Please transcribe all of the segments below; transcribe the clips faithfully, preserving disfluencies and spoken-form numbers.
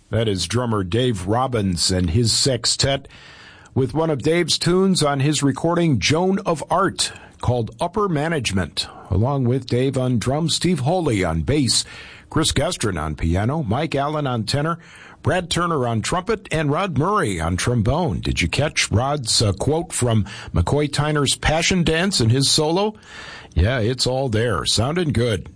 That is drummer Dave Robbins and his sextet with one of Dave's tunes on his recording Joan of Art called Upper Management, along with Dave on drums, Steve Holy on bass, Chris Gestrin on piano, Mike Allen on tenor, Brad Turner on trumpet, and Rod Murray on trombone. Did you catch Rod's uh, quote from McCoy Tyner's Passion Dance in his solo? Yeah, it's all there. Sounding good.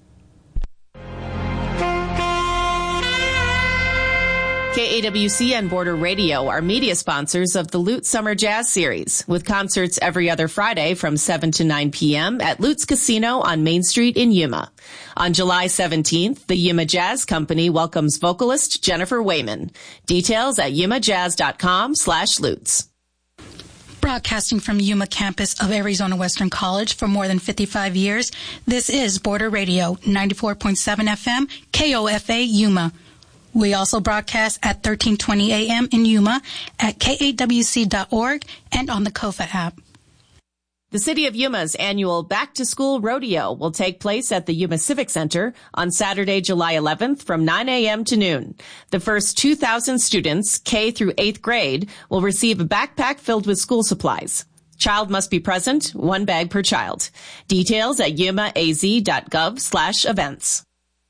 K A W C and Border Radio are media sponsors of the Lutz Summer Jazz Series, with concerts every other Friday from seven to nine p.m. at Lutz Casino on Main Street in Yuma. On July seventeenth, the Yuma Jazz Company welcomes vocalist Jennifer Wayman. Details at yumajazz.com slash Lutz. Broadcasting from Yuma campus of Arizona Western College for more than fifty-five years, this is Border Radio, ninety-four point seven F M, K O F A Yuma. We also broadcast at thirteen twenty A M in Yuma, at K A W C dot org, and on the Kofa app. The City of Yuma's annual Back to School Rodeo will take place at the Yuma Civic Center on Saturday, July eleventh from nine A M to noon. The first two thousand students, K through eighth grade, will receive a backpack filled with school supplies. Child must be present, one bag per child. Details at yumaaz.gov slash events.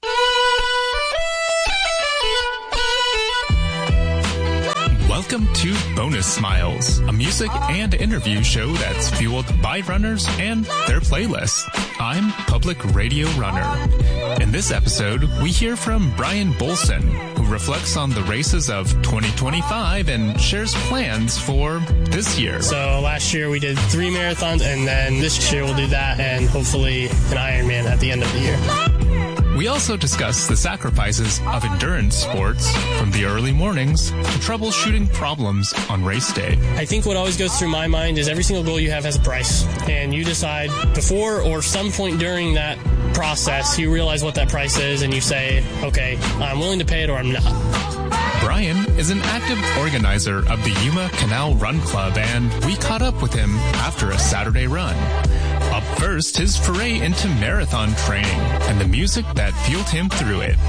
Welcome to Bonus Smiles, a music and interview show that's fueled by runners and their playlists. I'm Public Radio Runner. In this episode, we hear from Brian Bolson, who reflects on the races of twenty twenty-five and shares plans for this year. So last year we did three marathons, and then this year we'll do that and hopefully an Ironman at the end of the year. We also discuss the sacrifices of endurance sports, from the early mornings to troubleshooting problems on race day. I think what always goes through my mind is every single goal you have has a price, and you decide before or some point during that process, you realize what that price is, and you say, okay, I'm willing to pay it or I'm not. Brian is an active organizer of the Yuma Canal Run Club, and we caught up with him after a Saturday run. Up first, his foray into marathon training and the music that fueled him through it.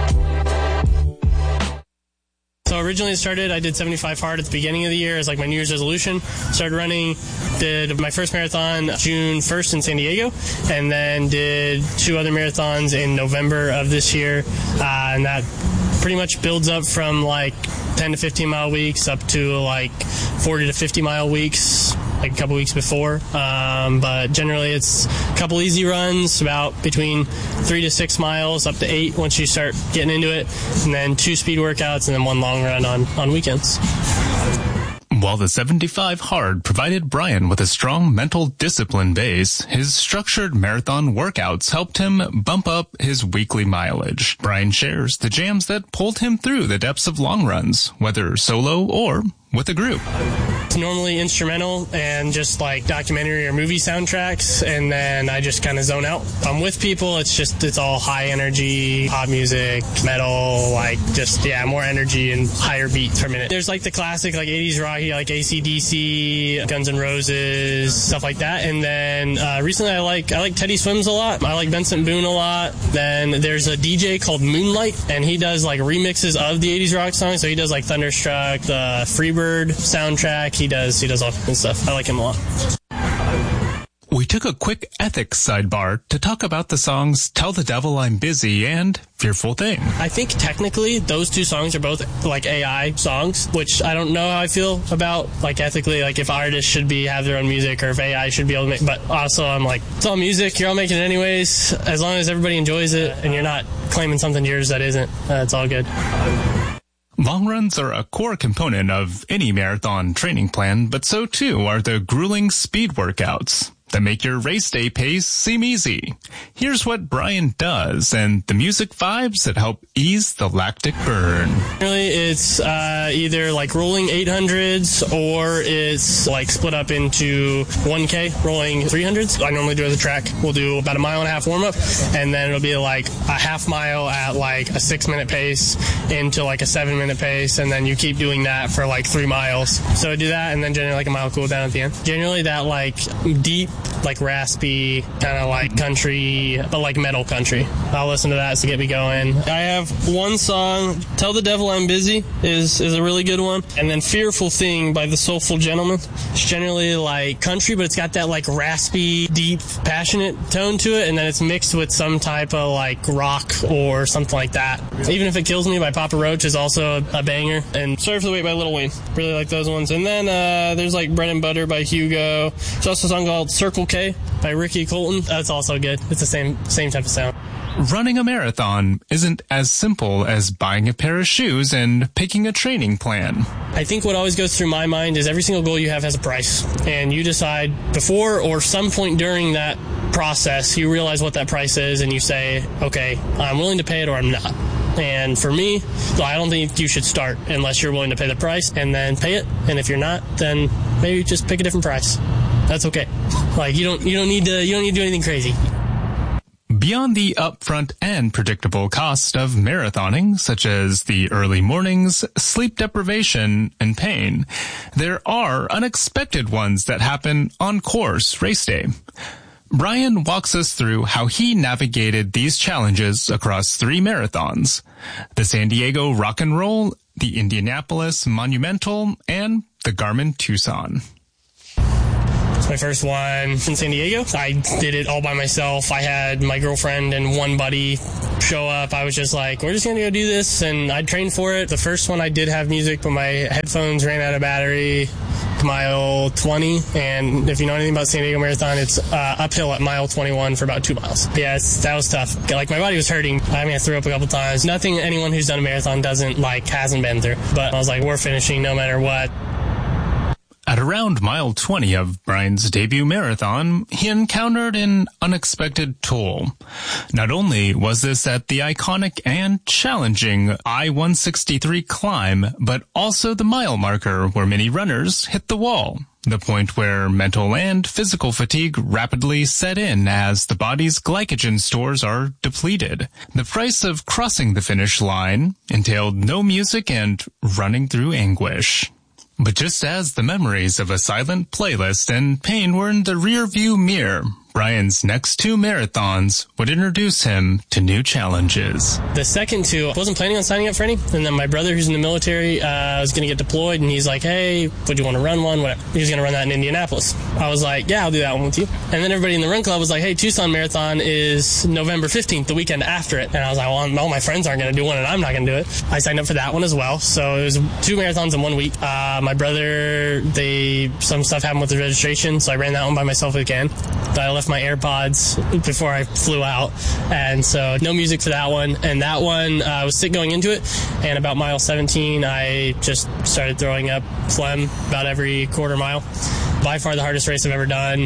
So originally it started, I did seventy-five hard at the beginning of the year as like my New Year's resolution. Started running, did my first marathon June first in San Diego, and then did two other marathons in November of this year. Uh, and that pretty much builds up from like ten to fifteen mile weeks up to like forty to fifty mile weeks, like a couple weeks before. Um, but generally it's a couple easy runs, about between three to six miles, up to eight once you start getting into it, and then two speed workouts, and then one long run on, on weekends. While the seventy-five hard provided Brian with a strong mental discipline base, his structured marathon workouts helped him bump up his weekly mileage. Brian shares the jams that pulled him through the depths of long runs, whether solo or with a group. It's normally instrumental and just like documentary or movie soundtracks, and then I just kind of zone out. If I'm with people, it's just, it's all high energy, pop music, metal, like just, yeah, more energy and higher beats per minute. There's like the classic, like eighties rock, like A C D C, Guns N' Roses, stuff like that. And then uh, recently I like, I like Teddy Swims a lot. I like Benson Boone a lot. Then there's a D J called Moonlight, and he does like remixes of the eighties rock songs. So he does like Thunderstruck, the Freebird soundtrack. He does he does all kinds of stuff. I like him a lot. We took a quick ethics sidebar to talk about the songs Tell the Devil I'm Busy and Fearful Thing. I think technically those two songs are both like A I songs, which I don't know how I feel about, like ethically, like if artists should be have their own music or if A I should be able to make, but also I'm like, it's all music, you're all making it anyways, as long as everybody enjoys it and you're not claiming something yours that isn't, uh, it's all good. Long runs are a core component of any marathon training plan, but so too are the grueling speed workouts that make your race day pace seem easy. Here's what Brian does and the music vibes that help ease the lactic burn. Really, it's uh, either like rolling eight hundreds or it's like split up into one K, rolling three hundreds. I normally do it at the track. We'll do about a mile and a half warm up, and then it'll be like a half mile at like a six minute pace into like a seven minute pace, and then you keep doing that for like three miles. So I do that, and then generally like a mile cool down at the end. Generally that like deep like raspy, kind of like country, but like metal country. I'll listen to that to get me going. I have one song, Tell the Devil I'm Busy, is, is a really good one. And then Fearful Thing by the Soulful Gentleman. It's generally like country, but it's got that like raspy, deep, passionate tone to it, and then it's mixed with some type of like rock or something like that. Even If It Kills Me by Papa Roach is also a, a banger. And Sorry for the Wait by Lil Wayne. Really like those ones. And then uh, there's like Bread and Butter by Hugo. There's also a song called Circle K by Ricky Colton. That's also good. It's the same same type of sound. Running a marathon isn't as simple as buying a pair of shoes and picking a training plan. I think what always goes through my mind is every single goal you have has a price. And you decide before or some point during that process, you realize what that price is and you say, okay, I'm willing to pay it or I'm not. And for me, I don't think you should start unless you're willing to pay the price and then pay it. And if you're not, then maybe just pick a different price. That's okay. Like you don't you don't need to you don't need to do anything crazy. Beyond the upfront and predictable cost of marathoning, such as the early mornings, sleep deprivation, and pain, there are unexpected ones that happen on course race day. Brian walks us through how he navigated these challenges across three marathons: the San Diego Rock and Roll, the Indianapolis Monumental, and the Garmin Tucson. My first one in San Diego. I did it all by myself. I had my girlfriend and one buddy show up. I was just like, we're just going to go do this, and I trained for it. The first one I did have music, but my headphones ran out of battery mile twenty, and if you know anything about San Diego Marathon, it's uh, uphill at mile twenty-one for about two miles. Yeah, it's, that was tough. Like, my body was hurting. I mean, I threw up a couple times. Nothing anyone who's done a marathon doesn't, like, hasn't been through. But I was like, we're finishing no matter what. At around mile twenty of Brian's debut marathon, he encountered an unexpected toll. Not only was this at the iconic and challenging I one sixty-three climb, but also the mile marker where many runners hit the wall, the point where mental and physical fatigue rapidly set in as the body's glycogen stores are depleted. The price of crossing the finish line entailed no music and running through anguish. But just as the memories of a silent playlist and pain were in the rearview mirror, Brian's next two marathons would introduce him to new challenges. The second two, I wasn't planning on signing up for any. And then my brother, who's in the military, uh, was going to get deployed, and he's like, hey, would you want to run one? Whatever. He was going to run that in Indianapolis. I was like, yeah, I'll do that one with you. And then everybody in the run club was like, hey, Tucson Marathon is November fifteenth, the weekend after it. And I was like, well, all my friends aren't going to do one, and I'm not going to do it. I signed up for that one as well. So it was two marathons in one week. Uh, my brother, they some stuff happened with the registration, so I ran that one by myself again. I left my AirPods before I flew out, and so no music for that one. And that one, uh, I was sick going into it, and about mile seventeen, I just started throwing up phlegm about every quarter mile. By far the hardest race I've ever done.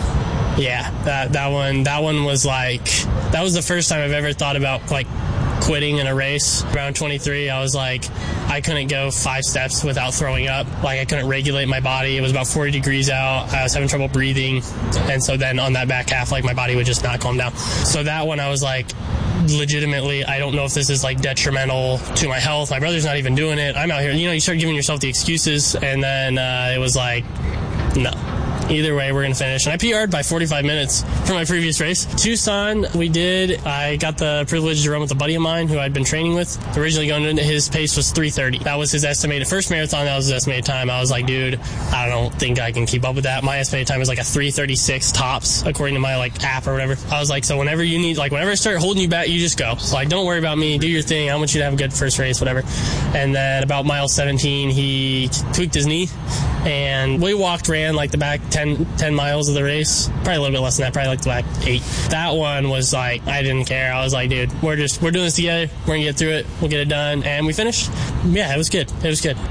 Yeah, that that one, that one was like, that was the first time I've ever thought about like quitting in a race. Around twenty-three, I was like, I couldn't go five steps without throwing up. Like, I couldn't regulate my body. It was about forty degrees out. I was having trouble breathing. And so then on that back half, like, my body would just not calm down. So that one, I was like, legitimately, I don't know if this is like detrimental to my health. My brother's not even doing it. I'm out here. You know, you start giving yourself the excuses. And then uh, it was like, no. Either way, we're going to finish. And I P R'd by forty-five minutes for my previous race. Tucson, we did. I got the privilege to run with a buddy of mine who I'd been training with. Originally going into his pace was three thirty. That was his estimated first marathon. That was his estimated time. I was like, dude, I don't think I can keep up with that. My estimated time was like a three thirty-six tops, according to my like app or whatever. I was like, so whenever you need, like whenever I start holding you back, you just go. So, like, don't worry about me. Do your thing. I want you to have a good first race, whatever. And then about mile seventeen, he tweaked his knee. And we walked, ran like the back ten, ten miles of the race. Probably a little bit less than that, probably like the back eight. That one was like, I didn't care. I was like, dude, we're just, we're doing this together. We're going to get through it. We'll get it done. And we finished. Yeah, it was good. It was good.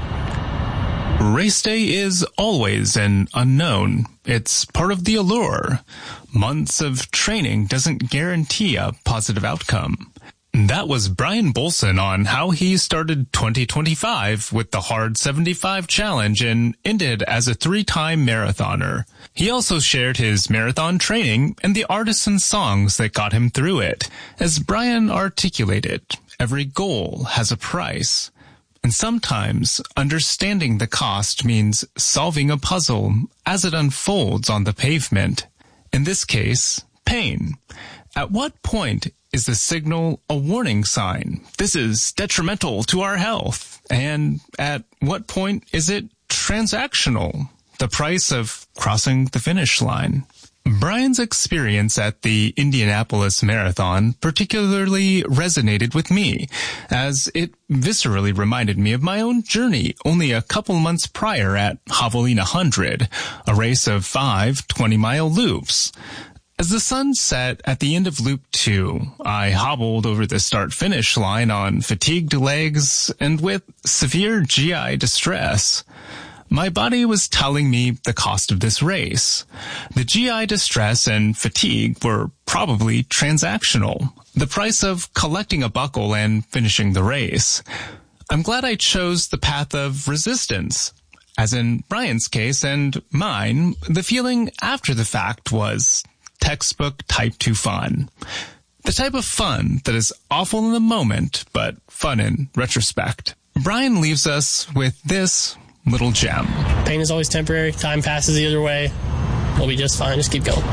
Race day is always an unknown. It's part of the allure. Months of training doesn't guarantee a positive outcome. That was Brian Bolson on how he started twenty twenty-five with the Hard seventy-five Challenge and ended as a three-time marathoner. He also shared his marathon training and the artists and songs that got him through it. As Brian articulated, every goal has a price. And sometimes understanding the cost means solving a puzzle as it unfolds on the pavement. In this case, pain. At what point is the signal a warning sign? This is detrimental to our health. And at what point is it transactional? The price of crossing the finish line. Brian's experience at the Indianapolis Marathon particularly resonated with me, as it viscerally reminded me of my own journey only a couple months prior at Javelina one hundred, a race of five twenty-mile loops. As the sun set at the end of Loop two, I hobbled over the start-finish line on fatigued legs and with severe G I distress. My body was telling me the cost of this race. The G I distress and fatigue were probably transactional, the price of collecting a buckle and finishing the race. I'm glad I chose the path of resistance. As in Brian's case and mine, the feeling after the fact was textbook type two fun. The type of fun that is awful in the moment, but fun in retrospect. Brian leaves us with this little gem. Pain is always temporary. Time passes the other way. We'll be just fine. Just keep going.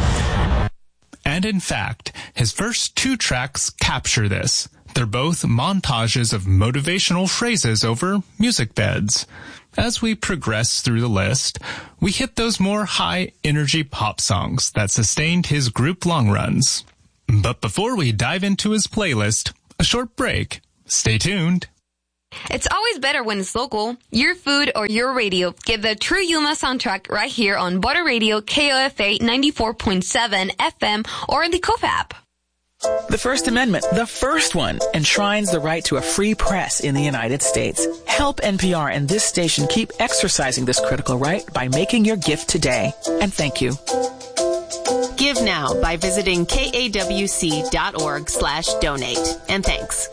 And in fact, his first two tracks capture this. They're both montages of motivational phrases over music beds. As we progress through the list, we hit those more high-energy pop songs that sustained his group long runs. But before we dive into his playlist, a short break. Stay tuned. It's always better when it's local. Your food or your radio. Get the true Yuma soundtrack right here on Border Radio K O F A ninety-four point seven F M or in the Kofa app. The First Amendment, the first one, enshrines the right to a free press in the United States. Help N P R and this station keep exercising this critical right by making your gift today. And thank you. Give now by visiting kawc.org slash donate. And thanks.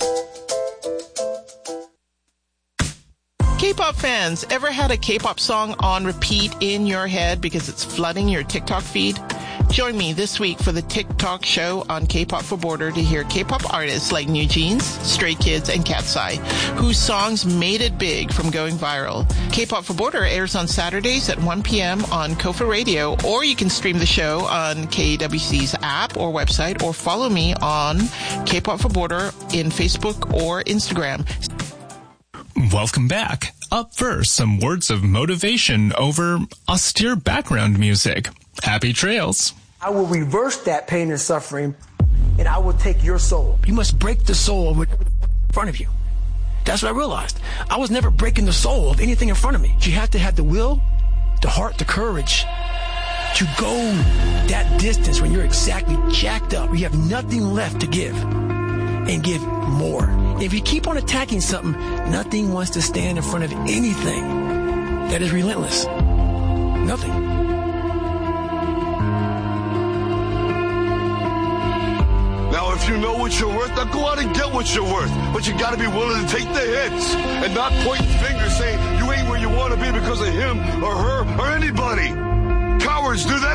K-pop fans, ever had a K-pop song on repeat in your head because it's flooding your TikTok feed? Join me this week for the TikTok show on K-pop for Border to hear K-pop artists like New Jeans, Stray Kids, and Cat's Eye, whose songs made it big from going viral. K-pop for Border airs on Saturdays at one p.m. on Kofa Radio, or you can stream the show on K W C's app or website, or follow me on K-pop for Border in Facebook or Instagram. Welcome back. Up first, some words of motivation over austere background music. Happy trails. I will reverse that pain and suffering, and I will take your soul. You must break the soul of what's in front of you. That's what I realized. I was never breaking the soul of anything in front of me. You have to have the will, the heart, the courage to go that distance when you're exactly jacked up. You have nothing left to give, and give more. If you keep on attacking something, nothing wants to stand in front of anything that is relentless. Nothing. Now, if you know what you're worth, now go out and get what you're worth. But you gotta be willing to take the hits and not point fingers saying you ain't where you want to be because of him or her or anybody. Cowards do that.